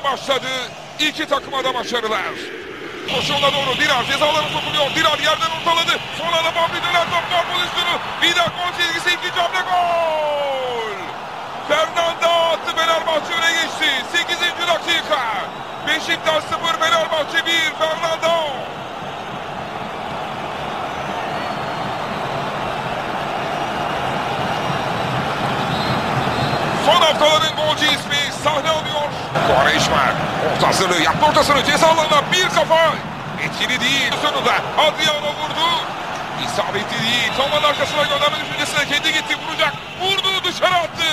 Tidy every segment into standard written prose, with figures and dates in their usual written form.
başladı. İki takıma da başarılar. Koşuğuna doğru Dirar cezalarını sokuluyor. Dirar yerden ortaladı. Son anda Fabri dönen top var pozisyonu. Vida gol çizgisi, ikinci hamle gol. Fernando attı, Fenerbahçe öne geçti. 8. dakika. Beşiktaş 0, Fenerbahçe 1. Fernando. Son haftaların golcü ismi sahne alıyor. Quaresma orta hazırlığı yaptı, ortasını ceza alanına bir kafa. Etkili değil. Sonunda Adriano vurdu. İsabetli değil. Tomanın arkasına gönderme düşüncesine kendi gitti. Vuracak. Vurdu, dışarı attı.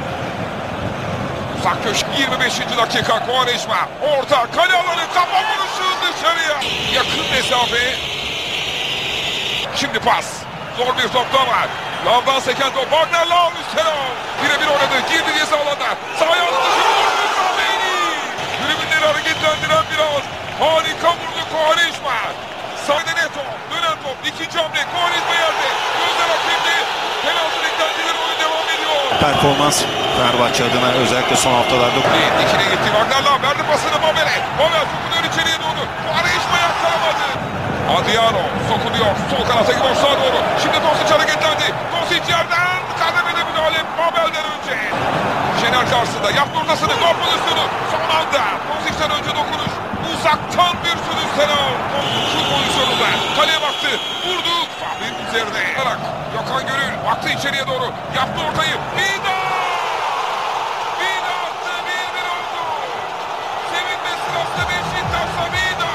Uzak köşk 25. dakika. Quaresma orta kale alanı, kafa vuruşu dışarıya. Yakın mesafe. Şimdi pas. Zor bir top daha var. Lavdan seken top. Wagner Lav üstüne. Birebir oynadı. Girdi ceza alanda. Sahaya aldı. Tribünleri hareketlendiren bir ağız. Harika vurdu Quaresma. Sahada ne top. Dönen top. İkinci hamle. Quaresma yerde. Gözler hakimdi. Penaltı beklentileri, oyun devam ediyor. Performans Fenerbahçe adına özellikle son haftalarda. İkine gitti. Wagner Lav verdi pasını Babel'e. Babel sokuluyor içeriye doğru. Quaresma yakalamadı. Adriano sokuluyor. Sol kanata gidiyor, sağa doğru. Şimdi Tosic hareketlendi. Tosic yerden kademede müdahale Babel'den önce. Şener karşısında yaptı ortasını. Gol pozisyonu. Son anda Tosic'ten önce dokunuş. Uzaktan bir sürü Senal. Şut pozisyonunda. Kaleye baktı. Vurdu. Fabri'nin üzerine. Gökhan Gönül baktı içeriye doğru. Yaptı ortayı. Vida! Vida attı. 1-1 oldu. Sevinme sırası Beşiktaş'ta Vida.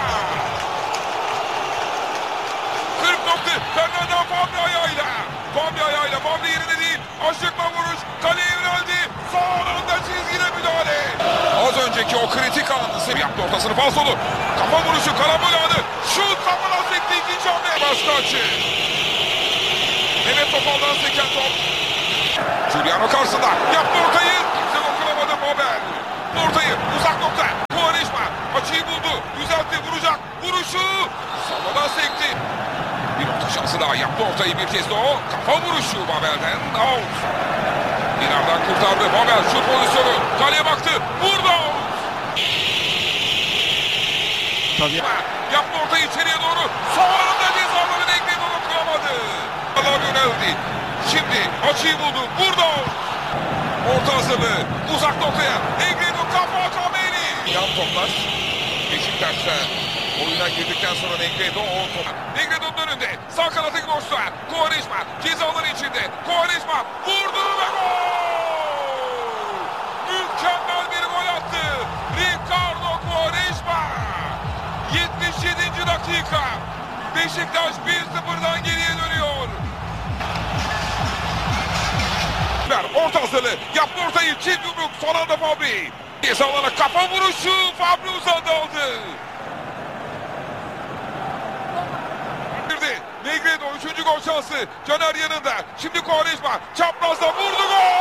40 nokta. Fernando Fabri ayağıyla. Fabri ayağıyla. Fabri yerine değil. Aşıkma vuruş. Kaleye yöneldi. Son anda çizgide müdahale. Az önceki o kritik anı yaptı, ortasını falsolu. Kafa vuruşu, karambol anı. Şut kafadan sekti, ikinci hamle. Başka açı. Mehmet Topal'dan seken top. Giuliano karşısında. Yaptı ortayı. Kimse dokunamadı Babel. Ortayı uzak nokta. Quaresma açıyı buldu. Düzeltti, vuracak. Vuruşu. Sağdan sekti. Bir orta şansı daha. Yaptı ortayı bir kez de o. Kafa vuruşu Babel'den. Out. Dinar'dan kurtardı. Babel şut pozisyonu. Kaleye baktı. Vurdu. Tabii. Yaptı ortayı içeriye doğru. Son anda cezaları denkledi, dokunamadı. Allah yöneldi. Şimdi açıyı buldu. Vurdu. Orta hazırlığı. Uzak noktaya. Negredo kafa Kameni. Yan toplar. Beşiktaş'ta oyuna girdikten sonra Negredo o top. Negredo'nun önünde. Sağ kanatı boşta. Quaresma cezaları içinde. Quaresma vurdu ve gol. Mükemmel bir gol attı. Ricardo Quaresma. 77. dakika. Beşiktaş 1-0'dan geriye dönüyor. Orta hazırlığı. Yaptı ortayı. Çift yumruk. Son anda Fabri. Ceza alana kafa vuruşu. Fabri uzadı aldı. Negredo 3. gol şansı. Caner yanında. Şimdi Quaresma çaprazda vurdu, gol.